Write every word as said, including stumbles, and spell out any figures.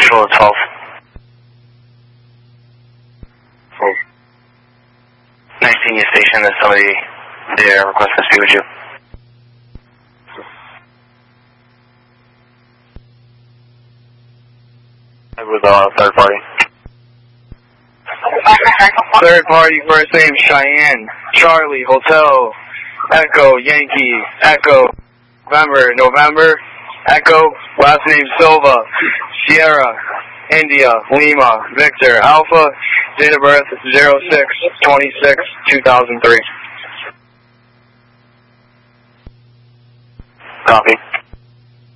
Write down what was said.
Control twelve. twelve. nineteen, you station, there's somebody there requesting to speak with you. With uh, third party. Third party, first name Cheyenne, Charlie, Hotel, Echo, Yankee, Echo, November, November, Echo, last name Silva, Sierra, India, Lima, Victor, Alpha, date of birth zero six twenty-six two thousand three. Copy.